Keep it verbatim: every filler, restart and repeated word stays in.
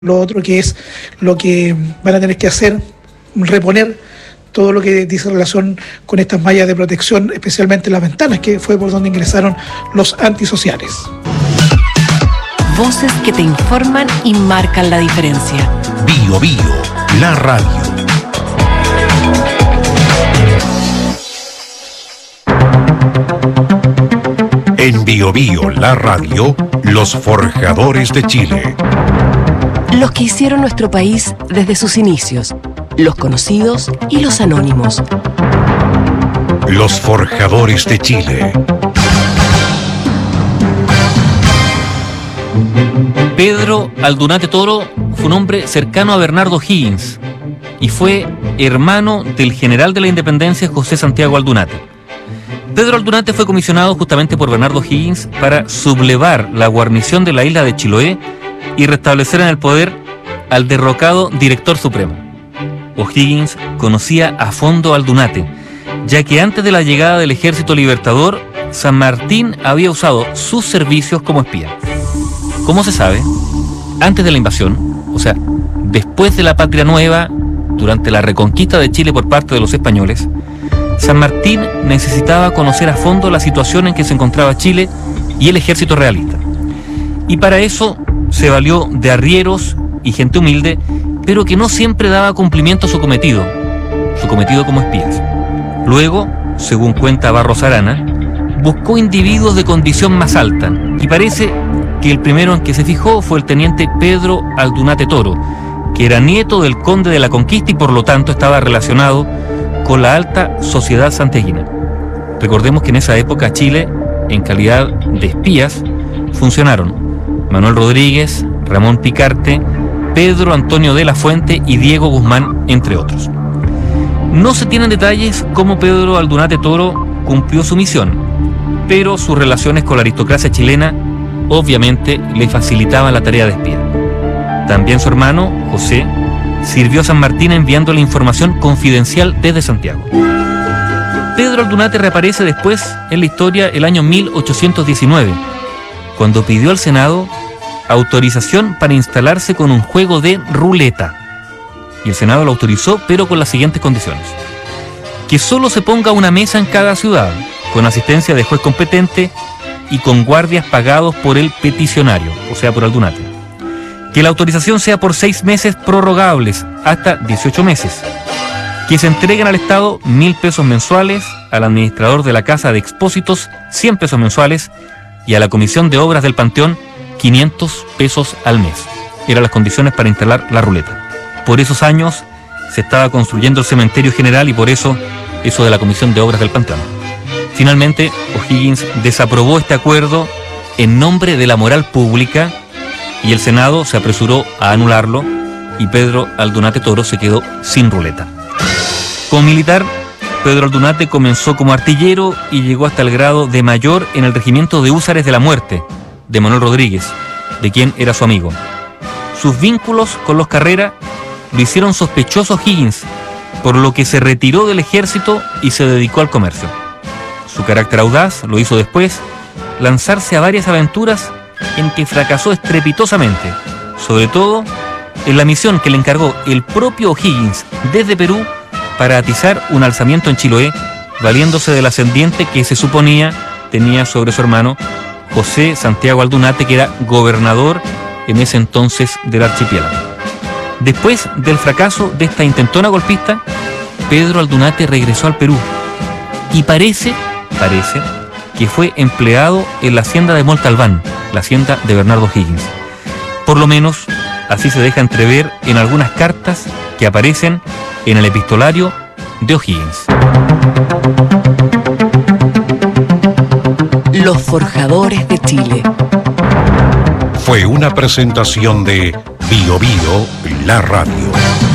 lo otro que es lo que van a tener que hacer, reponer todo lo que dice relación con estas mallas de protección, especialmente las ventanas, que fue por donde ingresaron los antisociales. Voces que te informan y marcan la diferencia. Bio Bio, la radio. En Bio Bio, la radio, los forjadores de Chile. Los que hicieron nuestro país desde sus inicios, los conocidos y los anónimos. Los forjadores de Chile. Pedro Aldunate Toro fue un hombre cercano a Bernardo O'Higgins y fue hermano del general de la Independencia José Santiago Aldunate. Pedro Aldunate fue comisionado justamente por Bernardo O'Higgins para sublevar la guarnición de la isla de Chiloé y restablecer en el poder al derrocado director supremo. O'Higgins conocía a fondo a Aldunate, ya que antes de la llegada del ejército libertador, San Martín había usado sus servicios como espía. ¿Cómo se sabe? Antes de la invasión, o sea, después de la Patria Nueva, durante la reconquista de Chile por parte de los españoles, San Martín necesitaba conocer a fondo la situación en que se encontraba Chile y el ejército realista. Y para eso se valió de arrieros y gente humilde, pero que no siempre daba cumplimiento a su cometido, su cometido como espías. Luego, según cuenta Barros Arana, buscó individuos de condición más alta, y parece que el primero en que se fijó fue el teniente Pedro Aldunate Toro, que era nieto del conde de la Conquista y por lo tanto estaba relacionado con la alta sociedad santiaguina. Recordemos que en esa época Chile, en calidad de espías, funcionaron Manuel Rodríguez, Ramón Picarte, Pedro Antonio de la Fuente y Diego Guzmán, entre otros. No se tienen detalles cómo Pedro Aldunate Toro cumplió su misión, pero sus relaciones con la aristocracia chilena obviamente le facilitaban la tarea de espía. También su hermano, José, sirvió a San Martín enviando la información confidencial desde Santiago. Pedro Aldunate reaparece después en la historia el año mil ochocientos diecinueve, cuando pidió al Senado autorización para instalarse con un juego de ruleta. Y el Senado lo autorizó, pero con las siguientes condiciones: que solo se ponga una mesa en cada ciudad, con asistencia de juez competente y con guardias pagados por el peticionario, o sea, por Aldunate. Que la autorización sea por seis meses prorrogables hasta dieciocho meses. Que se entreguen al Estado mil pesos mensuales, al administrador de la Casa de Expósitos cien pesos mensuales y a la Comisión de Obras del Panteón quinientos pesos al mes. Eran las condiciones para instalar la ruleta. Por esos años se estaba construyendo el cementerio general y por eso eso de la Comisión de Obras del Panteón. Finalmente, O'Higgins desaprobó este acuerdo en nombre de la moral pública y el Senado se apresuró a anularlo y Pedro Aldunate Toro se quedó sin ruleta. Como militar, Pedro Aldunate comenzó como artillero y llegó hasta el grado de mayor en el regimiento de húsares de la muerte de Manuel Rodríguez, de quien era su amigo. Sus vínculos con los Carrera lo hicieron sospechoso O'Higgins, por lo que se retiró del ejército y se dedicó al comercio. Su carácter audaz lo hizo después lanzarse a varias aventuras en que fracasó estrepitosamente, sobre todo en la misión que le encargó el propio O'Higgins desde Perú para atizar un alzamiento en Chiloé, valiéndose del ascendiente que se suponía tenía sobre su hermano José Santiago Aldunate, que era gobernador en ese entonces del archipiélago. Después del fracaso de esta intentona golpista, Pedro Aldunate regresó al Perú y parece, parece que fue empleado en la hacienda de Montalbán, la hacienda de Bernardo O'Higgins. Por lo menos, así se deja entrever en algunas cartas que aparecen en el epistolario de O'Higgins. Los forjadores de Chile. Fue una presentación de Bio Bio, la radio.